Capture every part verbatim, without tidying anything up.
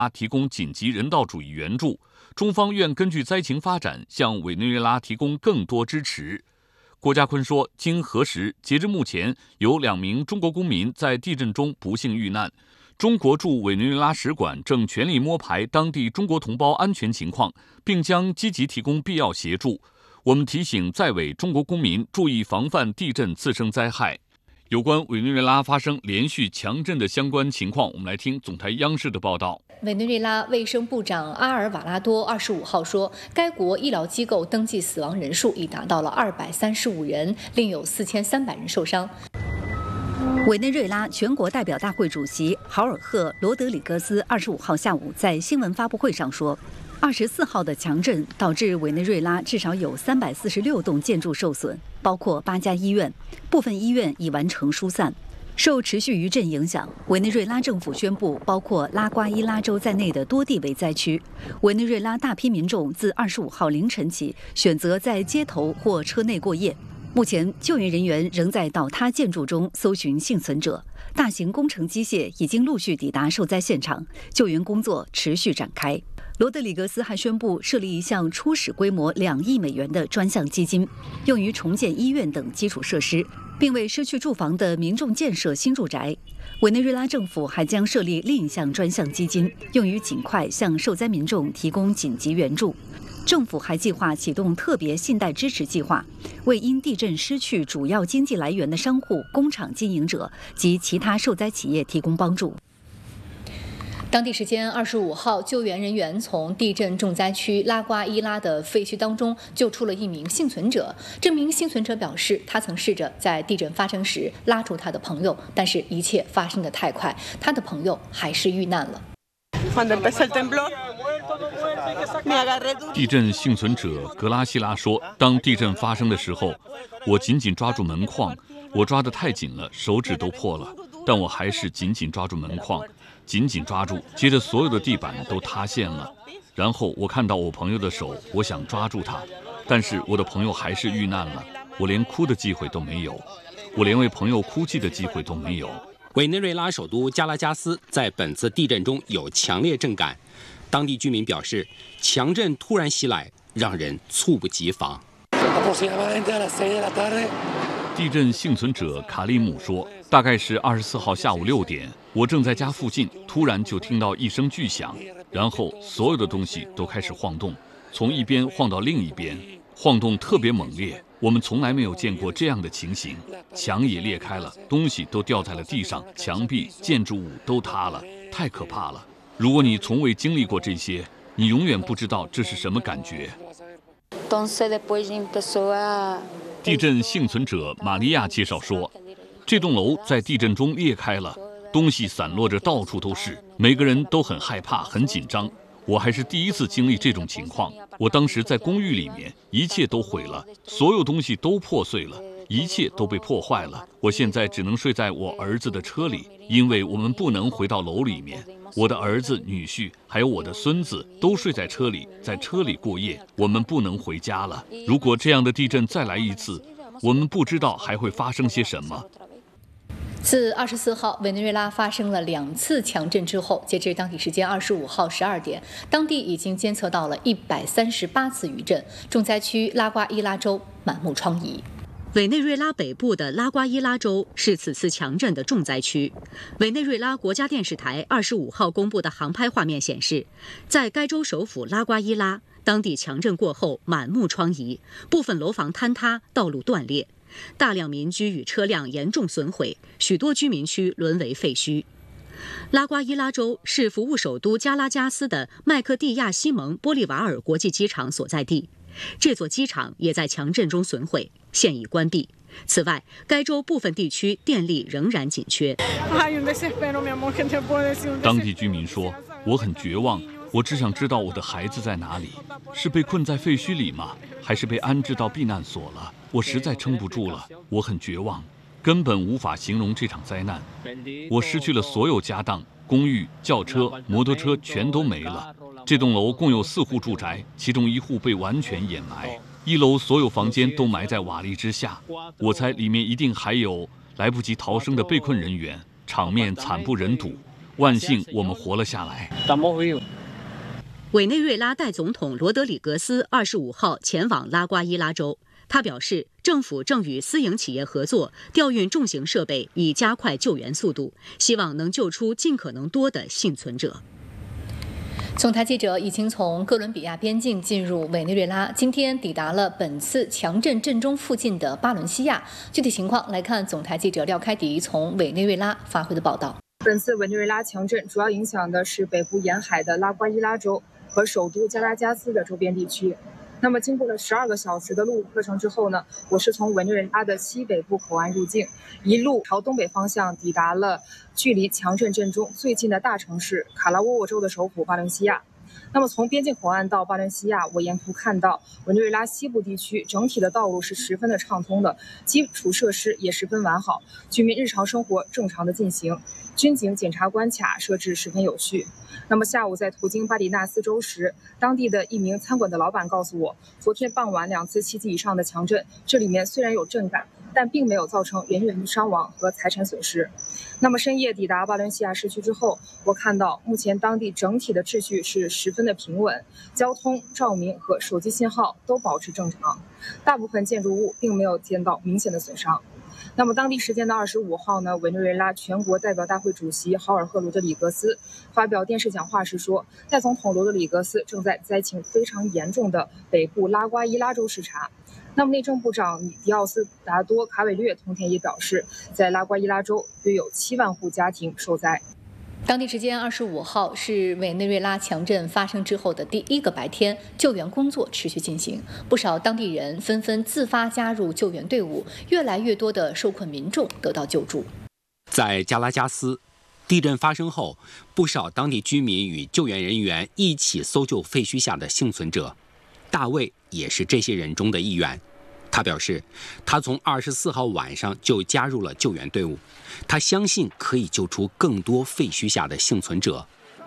提供紧急人道主义援助，中方愿根据灾情发展向委内瑞拉提供更多支持。郭家坤说，经核实，截至目前有两名中国公民在地震中不幸遇难。中国驻委内瑞拉使馆正全力摸排当地中国同胞安全情况，并将积极提供必要协助。我们提醒在委中国公民注意防范地震次生灾害。有关委内瑞拉发生连续强震的相关情况，我们来听总台央视的报道。 委内瑞拉卫生部长阿尔瓦拉多二十五号说，该国医疗机构登记死亡人数已达到了二百三十五人，另有四千三百人受伤。 委内瑞拉全国代表大会主席豪尔赫·罗德里戈斯二十五号下午在新闻发布会上说，二十四号的强震导致委内瑞拉至少有三百四十六栋建筑受损，包括八家医院，部分医院已完成疏散。受持续余震影响，委内瑞拉政府宣布，包括拉瓜伊拉州在内的多地为灾区。委内瑞拉大批民众自二十五号凌晨起选择在街头或车内过夜。目前，救援人员仍在倒塌建筑中搜寻幸存者，大型工程机械已经陆续抵达受灾现场，救援工作持续展开。罗德里格斯还宣布设立一项初始规模两亿美元的专项基金，用于重建医院等基础设施，并为失去住房的民众建设新住宅。委内瑞拉政府还将设立另一项专项基金，用于尽快向受灾民众提供紧急援助。政府还计划启动特别信贷支持计划，为因地震失去主要经济来源的商户、工厂经营者及其他受灾企业提供帮助。 当地时间二十五号，救援人员从地震重灾区拉瓜伊拉的废墟当中救出了一名幸存者。这名幸存者表示，他曾试着在地震发生时拉住他的朋友，但是一切发生得太快，他的朋友还是遇难了。 地震幸存者格拉西拉说，当地震发生的时候，我紧紧抓住门框，我抓得太紧了，手指都破了，但我还是紧紧抓住门框，紧紧抓住，接着所有的地板都塌陷了。然后我看到我朋友的手，我想抓住他，但是我的朋友还是遇难了，我连哭的机会都没有，我连为朋友哭泣的机会都没有。 委内瑞拉首都加拉加斯在本次地震中有强烈震感，当地居民表示，强震突然袭来，让人猝不及防。 地震幸存者卡利姆说，大概是二十四号下午六点，我正在家附近，突然就听到一声巨响，然后所有的东西都开始晃动，从一边晃到另一边，晃动特别猛烈，我们从来没有见过这样的情形。墙也裂开了，东西都掉在了地上，墙壁、建筑物都塌了，太可怕了。如果你从未经历过这些，你永远不知道这是什么感觉。地震幸存者玛利亚介绍说，这栋楼在地震中裂开了，东西散落着到处都是，每个人都很害怕，很紧张。我还是第一次经历这种情况，我当时在公寓里面，一切都毁了，所有东西都破碎了，一切都被破坏了。我现在只能睡在我儿子的车里，因为我们不能回到楼里面。我的儿子、女婿还有我的孙子都睡在车里，在车里过夜，我们不能回家了。如果这样的地震再来一次，我们不知道还会发生些什么。 自二十四号委内瑞拉发生了两次强震之后，截至当地时间二十五号十二点，当地已经监测到了一百三十八次余震，重灾区拉瓜伊拉州满目疮痍。 委内瑞拉北部的拉瓜伊拉州是此次强震的重灾区。委内瑞拉国家电视台二十五号公布的航拍画面显示，在该州首府拉瓜伊拉，当地强震过后满目疮痍，部分楼房坍塌，道路断裂，大量民居与车辆严重损毁，许多居民区沦为废墟。拉瓜伊拉州是服务首都加拉加斯的麦克蒂亚西蒙波利瓦尔国际机场所在地，这座机场也在强震中损毁，现已关闭。此外，该州部分地区电力仍然紧缺。 当地居民说，我很绝望，我只想知道我的孩子在哪里，是被困在废墟里吗？还是被安置到避难所了？我实在撑不住了，我很绝望，根本无法形容这场灾难。我失去了所有家当，公寓、轿车、摩托车全都没了。这栋楼共有四户住宅，其中一户被完全掩埋，一楼所有房间都埋在瓦砾之下。我猜里面一定还有来不及逃生的被困人员，场面惨不忍睹。 万幸我们活了下来。 委内瑞拉代总统罗德里格斯二十五号前往拉瓜伊拉州，他表示，政府正与私营企业合作，调运重型设备，以加快救援速度，希望能救出尽可能多的幸存者。 总台记者已经从哥伦比亚边境进入委内瑞拉，今天抵达了本次强震震中附近的巴伦西亚。具体情况来看，总台记者廖开迪从委内瑞拉发回的报道。 本次委内瑞拉强震主要影响的是北部沿海的拉瓜伊拉州和首都加拉加斯的周边地区。那么，经过了十二个小时的陆路课程之后呢，我是从委内瑞拉的西北部口岸入境，一路朝东北方向抵达了距离强震震中最近的大城市卡拉沃沃州的首府巴伦西亚。那么从边境口岸到巴伦西亚，我沿途看到委内瑞拉西部地区整体的道路是十分的畅通的，基础设施也十分完好，居民日常生活正常的进行，军警检查关卡设置十分有序。那么下午在途经巴里纳斯州时，当地的一名餐馆的老板告诉我，昨天傍晚两次七级以上的强震，这里面虽然有震感，但并没有造成人员伤亡和财产损失。那么深夜抵达巴伦西亚市区之后，我看到目前当地整体的秩序是十分的平稳，交通、照明和手机信号都保持正常，大部分建筑物并没有见到明显的损伤。那么当地时间的二十五号呢，委内瑞拉全国代表大会主席豪尔赫·罗德里格斯发表电视讲话时说，代总统罗德里格斯正在灾情非常严重的北部拉瓜伊拉州视察。那么内政部长迪奥斯达多·卡韦略同天也表示，在拉瓜伊拉州约有七万户家庭受灾。 当地时间二十五号是委内瑞拉强震发生之后的第一个白天，救援工作持续进行，不少当地人纷纷自发加入救援队伍，越来越多的受困民众得到救助。 在加拉加斯，地震发生后，不少当地居民与救援人员一起搜救废墟下的幸存者。大卫也是这些人中的一员。他表示，他从二十四号晚上就加入了救援队伍，他相信可以救出更多废墟下的幸存者。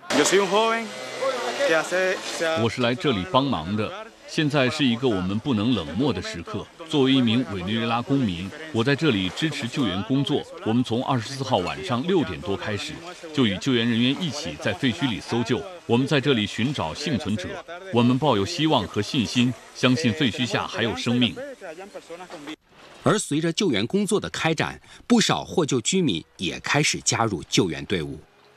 我是来这里帮忙的，现在是一个我们不能冷漠的时刻。作为一名委内瑞拉公民，我在这里支持救援工作。我们从二十四号晚上六点多开始，就与救援人员一起在废墟里搜救。我们在这里寻找幸存者，我们抱有希望和信心，相信废墟下还有生命。 而随着救援工作的开展，不少获救居民也开始加入救援队伍。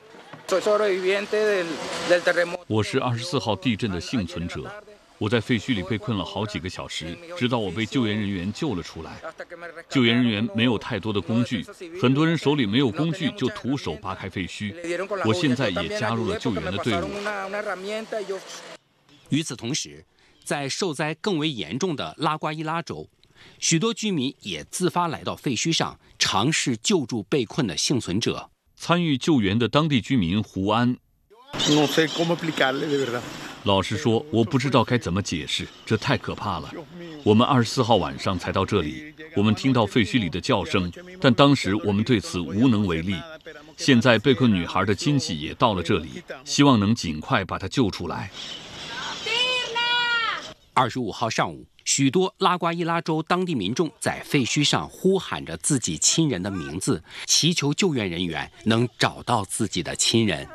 我是二十四号地震的幸存者。我在废墟里被困了好几个小时，直到我被救援人员救了出来。救援人员没有太多的工具，很多人手里没有工具就徒手扒开废墟。我现在也加入了救援的队伍。 与此同时，在受灾更为严重的拉瓜伊拉州，许多居民也自发来到废墟上，尝试救助被困的幸存者。 参与救援的当地居民胡安。老实说，我不知道该怎么解释，这太可怕了。我们二十四号晚上才到这里，我们听到废墟里的叫声，但当时我们对此无能为力。现在被困女孩的亲戚也到了这里，希望能尽快把她救出来。 二十五号上午，许多拉瓜伊拉州当地民众在废墟上呼喊着自己亲人的名字，祈求救援人员能找到自己的亲人。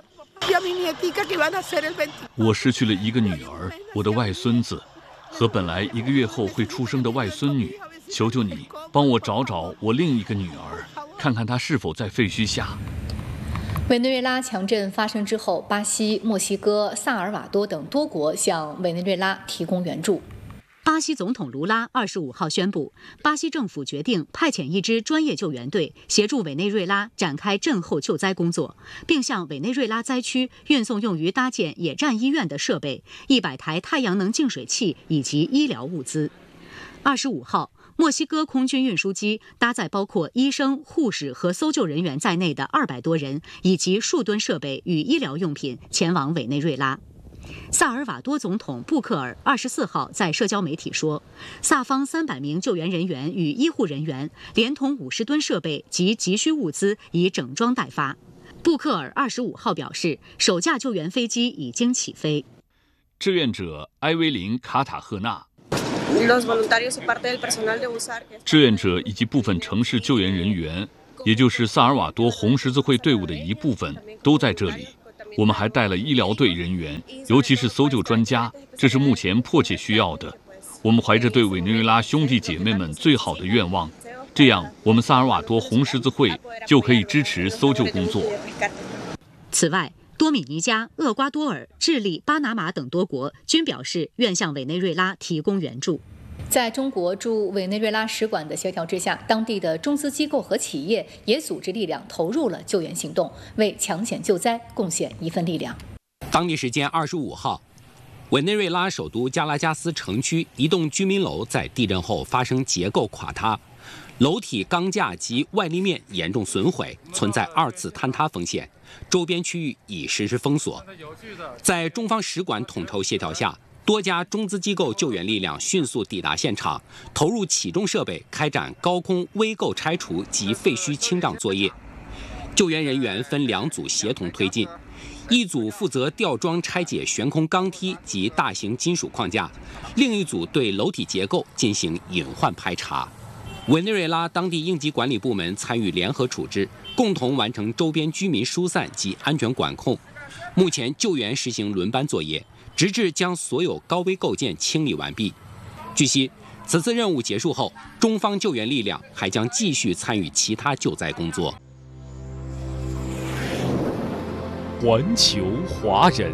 我失去了一个女儿，我的外孙子，和本来一个月后会出生的外孙女。求求你，帮我找找我另一个女儿，看看她是否在废墟下。 委内瑞拉强震发生之后，巴西、墨西哥、萨尔瓦多等多国向委内瑞拉提供援助。 巴西总统卢拉二十五号宣布，巴西政府决定派遣一支专业救援队协助委内瑞拉展开震后救灾工作，并向委内瑞拉灾区运送用于搭建野战医院的设备、一百台太阳能净水器以及医疗物资。二十五号，墨西哥空军运输机搭载包括医生、护士和搜救人员在内的二百多人，以及数吨设备与医疗用品前往委内瑞拉。萨尔瓦多总统布克尔二十四号在社交媒体说，萨方三百名救援人员与医护人员，连同五十吨设备及急需物资已整装待发。布克尔二十五号表示，首架救援飞机已经起飞。 志愿者埃维林·卡塔赫纳。志愿者以及部分城市救援人员也就是萨尔瓦多红十字会队伍的一部分，都在这里。我们还带了医疗队人员，尤其是搜救专家，这是目前迫切需要的。我们怀着对委内瑞拉兄弟姐妹们最好的愿望，这样我们萨尔瓦多红十字会就可以支持搜救工作。 此外，多米尼加、厄瓜多尔、智利、巴拿马等多国均表示愿向委内瑞拉提供援助。 在中国驻委内瑞拉使馆的协调之下，当地的中资机构和企业也组织力量投入了救援行动，为抢险救灾贡献一份力量。 当地时间二十五号，委内瑞拉首都加拉加斯城区一栋居民楼在地震后发生结构垮塌，楼体钢架及外立面严重损毁，存在二次坍塌风险。周边区域已实施封锁。在中方使馆统筹协调下，多家中资机构救援力量迅速抵达现场，投入起重设备，开展高空危构拆除及废墟清障作业。救援人员分两组协同推进，一组负责吊装拆解悬空钢梯及大型金属框架，另一组对楼体结构进行隐患排查。委内瑞拉当地应急管理部门参与联合处置，共同完成周边居民疏散及安全管控。目前救援实行轮班作业，直至将所有高危构件清理完毕。据悉，此次任务结束后，中方救援力量还将继续参与其他救灾工作。 环球华人，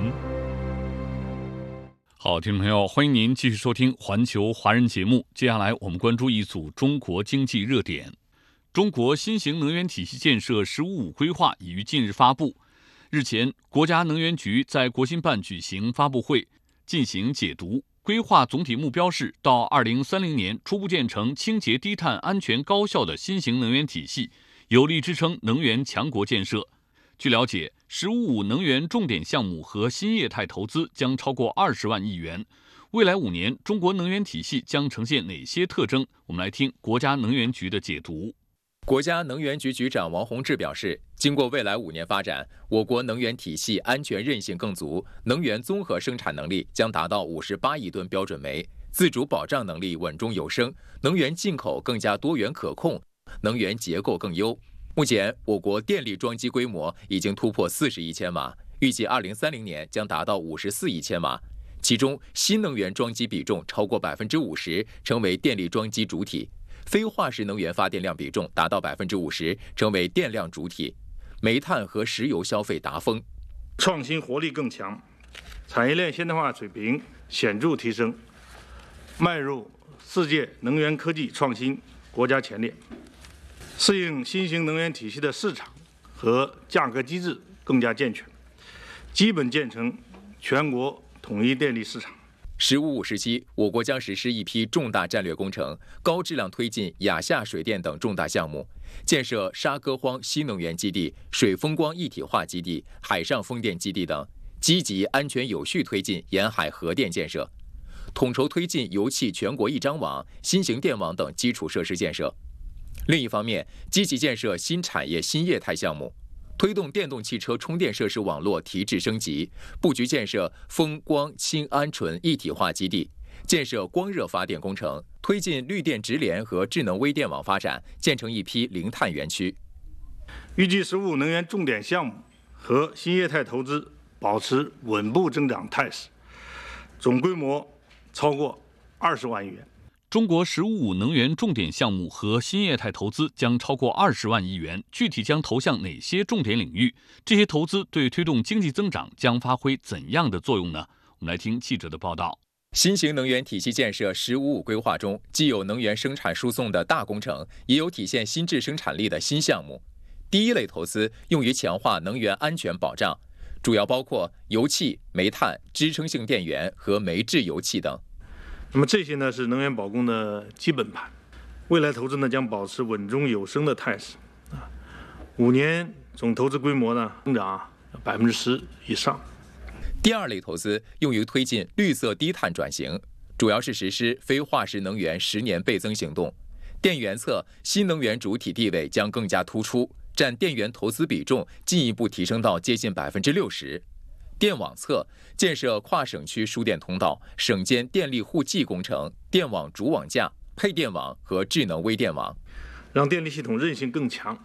好，听众朋友，欢迎您继续收听环球华人节目。接下来我们关注一组中国经济热点。中国新型能源体系建设“十五五”规划已于近日发布。日前，国家能源局在国新办举行发布会，进行解读。规划总体目标是到二零三零年初步建成清洁低碳、安全高效的新型能源体系，有力支撑能源强国建设。据了解，“十五五”能源重点项目和新业态投资将超过二十万亿元。未来五年，中国能源体系将呈现哪些特征？我们来听国家能源局的解读。 国家能源局局长王洪志表示，经过未来五年发展，我国能源体系安全韧性更足，能源综合生产能力将达到五十八亿吨标准煤，自主保障能力稳中有升，能源进口更加多元可控，能源结构更优。目前，我国电力装机规模已经突破四十亿千瓦，预计二零三零年将达到五十四亿千瓦。其中，新能源装机比重超过百分之五十，成为电力装机主体。非化石能源发电量比重达到百分之五十，成为电量主体，煤炭和石油消费达峰， 创新活力更强，产业链现代化水平显著提升，迈入世界能源科技创新国家前列，适应新型能源体系的市场和价格机制更加健全，基本建成全国统一电力市场。 十五五时期，我国将实施一批重大战略工程，高质量推进亚夏水电等重大项目，建设沙戈荒新能源基地、水风光一体化基地、海上风电基地等，积极安全有序推进沿海核电建设，统筹推进油气全国一张网、新型电网等基础设施建设。另一方面，积极建设新产业新业态项目，推动电动汽车充电设施网络提质升级，布局建设风光氢鹌醇一体化基地，建设光热发电工程，推进绿电直联和智能微电网发展，建成一批零碳园区。 预计“十五五”能源重点项目和新业态投资保持稳步增长态势，总规模超过二十万亿元。 中国“十五五”能源重点项目和新业态投资将超过二十万亿元，具体将投向哪些重点领域？这些投资对推动经济增长将发挥怎样的作用呢？我们来听记者的报道。 新型能源体系建设“十五五”规划中，既有能源生产输送的大工程，也有体现新质生产力的新项目。第一类投资用于强化能源安全保障，主要包括油气、煤炭、支撑性电源和煤制油气等。 那么这些呢是能源保供的基本盘，未来投资呢将保持稳中有升的态势，啊，五年总投资规模呢增长百分之十以上。 第二类投资用于推进绿色低碳转型，主要是实施非化石能源十年倍增行动。电源侧新能源主体地位将更加突出，占电源投资比重进一步提升到接近百分之六十。电网侧建设跨省区输电通道、省间电力互济工程、电网主网架、配电网和智能微电网， 让电力系统韧性更强，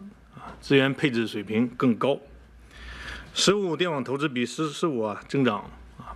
资源配置水平更高。实物电网投资比“十四五”啊增长